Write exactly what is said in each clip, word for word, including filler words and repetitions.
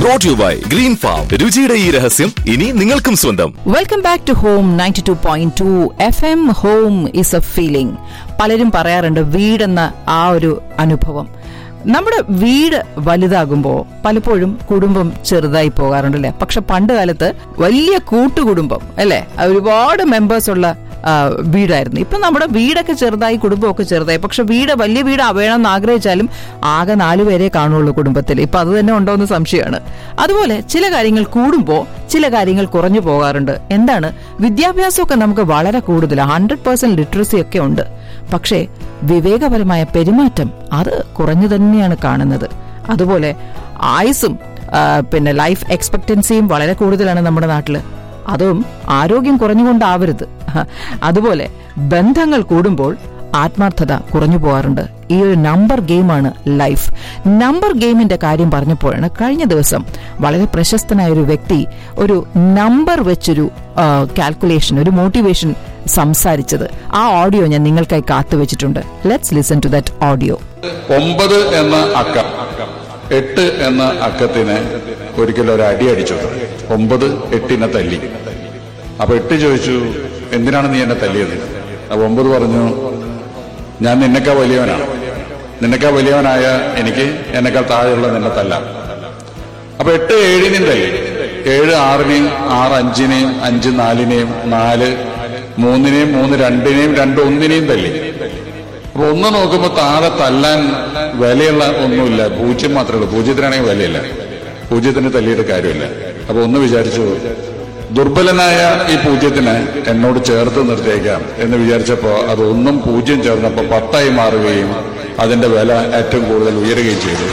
Brought you by Green Farm. രുചിയുടെ ഈ രഹസ്യം ഇനി നിങ്ങൾക്കും സ്വന്തം. Welcome back to home ninety two point two F M. Home is A feeling. പലരും പറയാറുണ്ട് വീടെന്ന ആ ഒരു അനുഭവം. നമ്മുടെ വീട് വലുതാകുമ്പോൾ പലപ്പോഴും കുടുംബം ചെറുതായി പോകാറുണ്ടല്ലേ. പക്ഷെ പണ്ട് കാലത്ത് വലിയ കൂട്ടുകുടുംബം അല്ലെ, ഒരുപാട് മെമ്പേഴ്സ് ഉള്ള വീടായിരുന്നു. ഇപ്പൊ നമ്മുടെ വീടൊക്കെ ചെറുതായി, കുടുംബമൊക്കെ ചെറുതായി. പക്ഷെ വീട് വലിയ വീട് വേണമെന്ന് ആഗ്രഹിച്ചാലും ആകെ നാലുപേരെ കാണുള്ളൂ കുടുംബത്തിൽ. ഇപ്പൊ അത് തന്നെ ഉണ്ടോ എന്ന് സംശയമാണ്. അതുപോലെ ചില കാര്യങ്ങൾ കൂടുമ്പോൾ ചില കാര്യങ്ങൾ കുറഞ്ഞു പോകാറുണ്ട്. എന്താണ്, വിദ്യാഭ്യാസമൊക്കെ നമുക്ക് വളരെ കൂടുതലാണ്, ഹൺഡ്രഡ് പെർസെന്റ് ലിറ്ററസി ഒക്കെ ഉണ്ട്. പക്ഷേ വിവേകപരമായ പെരുമാറ്റം അത് കുറഞ്ഞു തന്നെയാണ് കാണുന്നത്. അതുപോലെ ആയുസും പിന്നെ ലൈഫ് എക്സ്പെക്ടൻസിയും വളരെ കൂടുതലാണ് നമ്മുടെ നാട്ടില്. അതും ആരോഗ്യം കുറഞ്ഞുകൊണ്ടാവരുത്. അതുപോലെ ബന്ധങ്ങൾ കൂടുമ്പോൾ ആത്മാർത്ഥത കുറഞ്ഞു പോകാറുണ്ട്. ഈ ഒരു നമ്പർ ഗെയിമാണ് ലൈഫ്. നമ്പർ ഗെയിമിന്റെ കാര്യം പറഞ്ഞപ്പോഴാണ് കഴിഞ്ഞ ദിവസം വളരെ പ്രശസ്തനായ ഒരു വ്യക്തി ഒരു നമ്പർ വെച്ചൊരു കാൽക്കുലേഷൻ, ഒരു മോട്ടിവേഷൻ സംസാരിച്ചത്. ആ ഓഡിയോ ഞാൻ നിങ്ങൾക്കായി കാത്തുവെച്ചിട്ടുണ്ട്. Let's listen to that audio. ഒമ്പത് എന്ന അക്കം എട്ട് എന്ന അക്കത്തിന് ഒരിക്കലും ഒരു അടി അടിച്ചു. ഒമ്പത് എട്ടിനെ തല്ലി. അപ്പൊ എട്ട് ചോദിച്ചു, എന്തിനാണ് നീ എന്നെ തല്ലിയത്? അപ്പൊ ഒമ്പത് പറഞ്ഞു, ഞാൻ നിന്നെക്കാ വലിയവനാണ്, നിന്നെക്കാ വലിയവനായ എനിക്ക് എന്നെക്കാൾ താഴെയുള്ള നിന്നെ തല്ലാം. അപ്പൊ എട്ട് ഏഴിനെയും തല്ലി. ഏഴ് ആറിനെയും, ആറ് അഞ്ചിനെയും, അഞ്ച് നാലിനെയും, നാല് മൂന്നിനെയും, മൂന്ന് രണ്ടിനെയും, രണ്ട് ഒന്നിനെയും തല്ലി. അപ്പൊ ഒന്ന് നോക്കുമ്പോ താഴെ തല്ലാൻ വിലയുള്ള ഒന്നുമില്ല, പൂജ്യം മാത്രമേ ഉള്ളൂ. പൂജ്യത്തിനാണെങ്കിൽ വിലയില്ല, പൂജ്യത്തിന് തല്ലിയിട്ട് കാര്യമില്ല. അപ്പൊ ഒന്ന് വിചാരിച്ചു, ദുർബലനായ ഈ പൂജ്യത്തിന് എന്നോട് ചേർത്ത് നിർത്തിയേക്കാം എന്ന് വിചാരിച്ചപ്പോ അത് ഒന്നും പൂജ്യം ചേർന്നപ്പോ പത്തായി മാറുകയും അതിന്റെ വില ഏറ്റവും കൂടുതൽ ഉയരുകയും ചെയ്തു.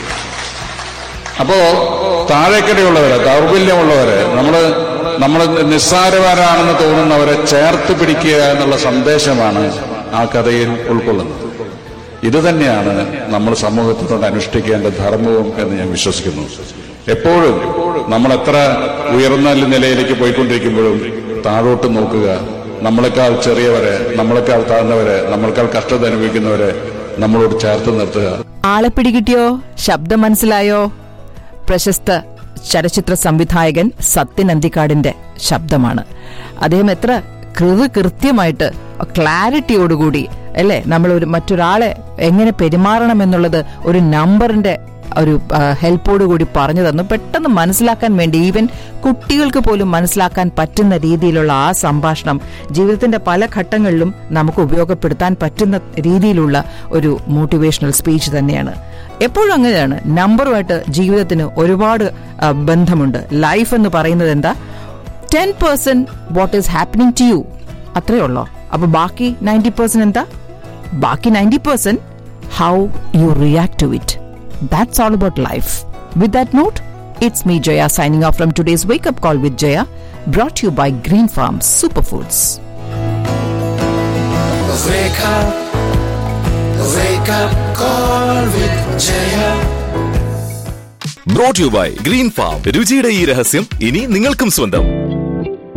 അപ്പോ താഴേക്കടയുള്ളവരെ, ദൗർബല്യമുള്ളവരെ, നമ്മള് നമ്മള് നിസ്സാരവാരാണെന്ന് തോന്നുന്നവരെ ചേർത്ത് പിടിക്കുക എന്നുള്ള സന്ദേശമാണ് ആ കഥയിൽ ഉൾക്കൊള്ളുന്നത്. ഇത് തന്നെയാണ് നമ്മൾ സമൂഹത്തിനോട് അനുഷ്ഠിക്കേണ്ട ധർമ്മവും എന്ന് ഞാൻ വിശ്വസിക്കുന്നു. എപ്പോഴും നമ്മൾ എത്ര ഉയർന്ന നിലയിലേക്ക് പോയിക്കൊണ്ടിരിക്കുമ്പോഴും താഴോട്ട് നോക്കുക. നമ്മളെക്കാൾ ചെറിയവരെ, നമ്മളെക്കാൾ താഴ്ന്നവരെ, നമ്മളെക്കാൾ കഷ്ടത അനുഭവിക്കുന്നവരെ നമ്മളോട് ചേർത്ത് നിർത്തുക. ആളെ പിടികിട്ടിയോ? ശബ്ദം മനസ്സിലായോ? പ്രശസ്ത ചലച്ചിത്ര സംവിധായകൻ സത്യൻ അന്തിക്കാടിന്റെ ശബ്ദമാണ്. അദ്ദേഹം എത്ര കൃതി കൃത്യമായിട്ട് ക്ലാരിറ്റിയോടുകൂടി അല്ലെ നമ്മൾ ഒരു മറ്റൊരാളെ എങ്ങനെ പെരുമാറണം എന്നുള്ളത് ഒരു നമ്പറിന്റെ ഒരു ഹെൽപ്പോട് കൂടി പറഞ്ഞു തന്നു. പെട്ടെന്ന് മനസ്സിലാക്കാൻ വേണ്ടി ഈവൻ കുട്ടികൾക്ക് പോലും മനസ്സിലാക്കാൻ പറ്റുന്ന രീതിയിലുള്ള ആ സംഭാഷണം ജീവിതത്തിന്റെ പല ഘട്ടങ്ങളിലും നമുക്ക് ഉപയോഗപ്പെടുത്താൻ പറ്റുന്ന രീതിയിലുള്ള ഒരു മോട്ടിവേഷണൽ സ്പീച്ച് തന്നെയാണ്. എപ്പോഴും അങ്ങനെയാണ്. നമ്പറുമായിട്ട് ജീവിതത്തിന് ഒരുപാട് ബന്ധമുണ്ട്. ലൈഫ് എന്ന് പറയുന്നത് എന്താ, ten percent what is happening to you, അത്രേ ഉള്ളോ. അപ്പൊ ബാക്കി നയൻറ്റി പെർസെന്റ് എന്താ? ബാക്കി ninety percent how you react to it. That's all about life. With that note, it's me Jaya signing off from today's Wake Up Call with Jaya, brought to you by Green Farm Superfoods. Wake up, wake up call with Jaya. Brought to you by Green Farm. രുചിയുടെ ഈ രഹസ്യം ഇനി നിങ്ങൾക്കും സ്വന്തം.